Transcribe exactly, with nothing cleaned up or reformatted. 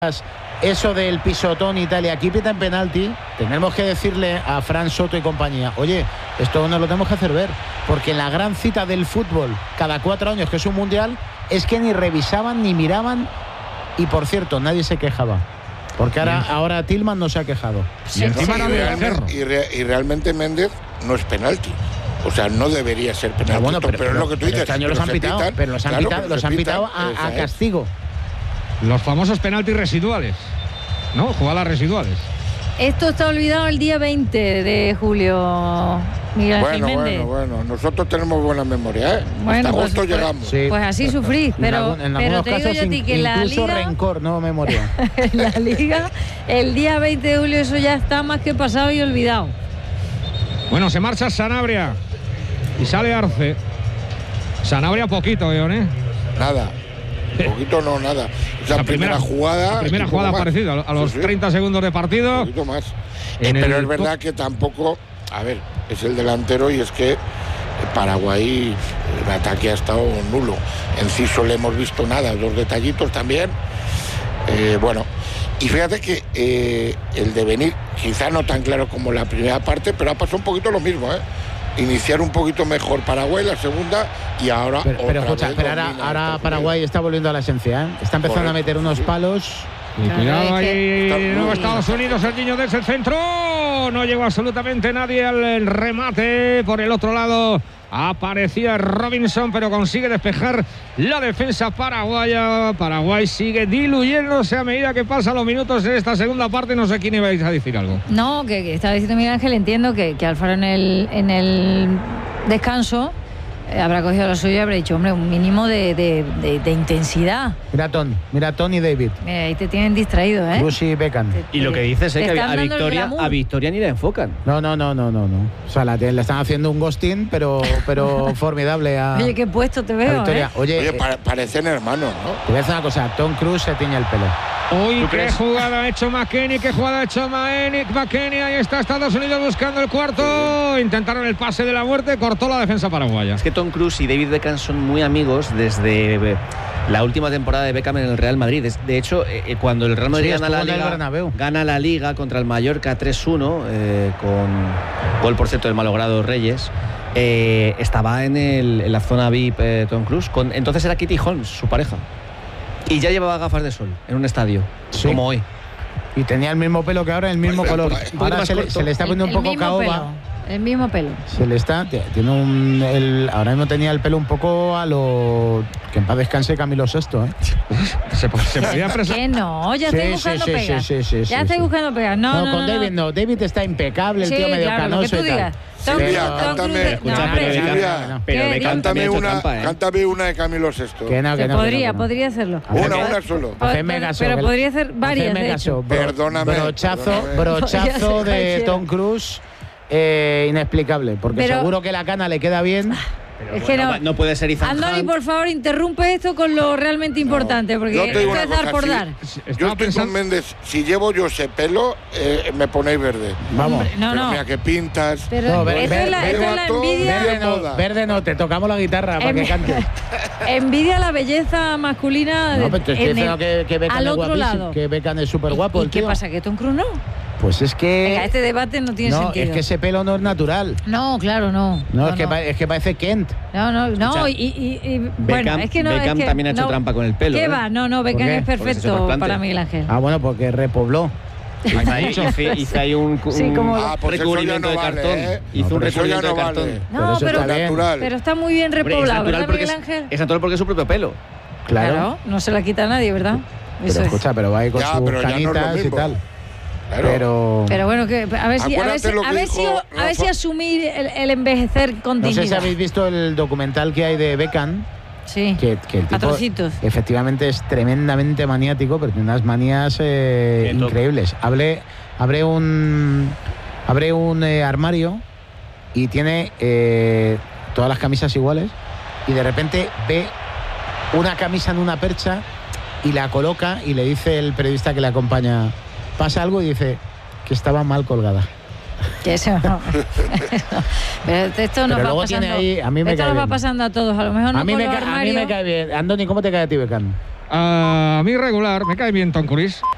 Eso del pisotón y tal, y aquí pitan penalti, tenemos que decirle a Fran Soto y compañía, oye, esto no lo tenemos que hacer ver, porque en la gran cita del fútbol, cada cuatro años, que es un mundial, es que ni revisaban ni miraban, y por cierto, nadie se quejaba, porque ahora, ahora Tillman no se ha quejado. Sí, y, sí, y, realmente, y, re, y realmente Méndez no es penalti. O sea, no debería ser penalti. Ah, bueno, pero, pero, pero es lo que tú dices. Este año los han pitado, pitan, pero los han claro, pitado, los han pitado a, a castigo. Los famosos penaltis residuales, ¿no? Jugadas residuales. Esto está olvidado el día veinte de julio, Miguel Ángel Bueno, Méndez. bueno, bueno. Nosotros tenemos buena memoria, ¿eh? Bueno, hasta agosto pues, llegamos. Sí. Pues así sufrís, pero, en, en pero te digo yo a ti que en la incluso Liga... rencor, no memoria. En la Liga, el día veinte de julio eso ya está más que pasado y olvidado. Bueno, se marcha Sanabria y sale Arce. Sanabria poquito, ¿eh? Nada. Poquito no, nada. O sea, la primera, primera jugada. La primera jugada parecida, a los sí, sí. treinta segundos de partido. Un poquito más. Eh, pero es verdad que tampoco. A ver, es el delantero y es que Paraguay, el ataque ha estado nulo. Enciso le hemos visto nada, dos detallitos también. Eh, bueno, y fíjate que eh, el devenir, quizá no tan claro como la primera parte, pero ha pasado un poquito lo mismo, ¿eh? Iniciar un poquito mejor Paraguay, la segunda, y ahora pero, pero escucha, pero ahora, ahora Paraguay está volviendo a la esencia, ¿eh? Está empezando Correcto, a meter unos sí. palos. Y cuidado ahí, nuevo Estados Unidos, el niño desde el centro, no llegó absolutamente nadie al remate. Por el otro lado aparecía Robinson, pero consigue despejar la defensa paraguaya. Paraguay sigue diluyéndose a medida que pasan los minutos de esta segunda parte. No sé quién ibais a decir algo. No, que, que estaba diciendo Miguel Ángel, entiendo que, que Alfaro en el, en el descanso eh, habrá cogido lo suyo y habrá dicho, hombre, un mínimo de, de, de, de intensidad. Mira Ton, mira Ton y David. Mira, ahí te tienen distraído, ¿eh? Bruce y Beckham. Y lo que dices es que a Victoria, a Victoria ni la enfocan. No, no, no, no, no, no. O sea, la, le están haciendo un ghosting, pero, pero formidable a. Oye, qué puesto te veo, Victoria. ¿eh? Oye, Oye pa parecen hermanos, ¿no? Te voy a decir una cosa, Tom Cruise se tiñe el pelo. Uy, qué crees? jugada ha hecho McKennie, qué jugada ha hecho McKennie. Ahí está Estados Unidos buscando el cuarto. Intentaron el pase de la muerte, cortó la defensa paraguaya. Es que Tom Cruise y David Beckham son muy amigos desde la última temporada de Beckham en el Real Madrid. De hecho, eh, cuando el Real Madrid sí, gana, la Liga, gana la Liga contra el Mallorca tres uno, eh, con gol por cierto del malogrado Reyes, eh, estaba en, el, en la zona V I P eh, Tom Cruise. Con, entonces era Kitty Holmes, su pareja. Y ya llevaba gafas de sol en un estadio, sí. como hoy. Y tenía el mismo pelo que ahora, el mismo pues, color. Ahora se le, se le está poniendo un poco caoba. El mismo pelo. Se le está, tiene un, el, ahora mismo tenía el pelo un poco a lo que en paz descanse Camilo Sesto, ¿eh? se, se podía presar. ¿Qué no? Ya sí, estoy buscando sí, pegas. Sí, sí, sí, ya sí, estoy sí. buscando pegas. No, no, no, con no, David no. David está impecable, el sí, tío medio claro, canoso lo que tú y tal. digas. Silvia, cántame, escucha, pero Beckham, pero Beckham cántame una, trampa, ¿eh? cántame una de Camilo Sesto. Que no, que no, podría, que no, que no. podría hacerlo. Una, una solo. Hacedme caso. Pero podría hacer varias, de hecho. Perdóname. Brochazo, brochazo de Tom Cruise. Eh, inexplicable, porque pero, seguro que la cana le queda bien. Pero es bueno, que no, no puede ser Ethan Andoni, Hunt. por favor, interrumpe esto con lo realmente importante, porque yo te digo es dar por si, dar. Yo estoy pensando... con Méndez, si llevo yo ese pelo, eh, me ponéis verde. Vamos. No, pero no. Mira que pintas. Pero no, ver, esto, ver, es la, esto es la envidia. Verde no, verde no, te tocamos la guitarra para que cantes. Envidia la belleza masculina. No, pero te estoy diciendo que, que Beckham al es otro lado. Que Beckham es súper guapo. ¿Y, y qué pasa? ¿Que Tom Cruise no? Pues es que... Venga, este debate no tiene no, sentido. Es que ese pelo no es natural. No, claro, no. No, no, es, que no. es que parece Kent. No, no, no. Escucha, y, y, y Beckham, bueno, es que no. Beckham es que, también ha hecho no, trampa con el pelo. ¿Qué ¿eh? va? No, no, Beckham es perfecto para Miguel Ángel. Ah, bueno, porque repobló. Hizo ahí un, un sí, como ah, pues recubrimiento no de vale, cartón. ¿eh? Hizo no, un recubrimiento no de cartón. Vale. No, pero, pero, está pero está muy bien repoblado, Hombre, es ¿verdad, Miguel Ángel? Es natural porque es su propio pelo. Claro. claro no se la quita a nadie, ¿verdad? Pero Eso escucha, es. pero va ahí con ya, sus pero canitas no y tal. Claro. Pero... pero bueno, que, a ver si, a ver si, a ver si, a ver si asumir el, el envejecer con no dignidad. sé si habéis visto el documental que hay de Beckham. Sí, que, que el tipo patrocitos. Efectivamente es tremendamente maniático, pero tiene unas manías eh, increíbles. Hablé, abre un, abre un eh, armario y tiene eh, todas las camisas iguales y de repente ve una camisa en una percha y la coloca y le dice el periodista que le acompaña, pasa algo y dice que estaba mal colgada. Que eso no. Pero esto nos Pero va pasando. Tiene ahí, a mí me esto cae nos bien. va pasando a todos, a lo mejor no a mí, con me los ca armarios. a mí me cae bien. Andoni, ¿cómo te cae a ti, Beckham? A mí regular, me cae bien Tom Cruise.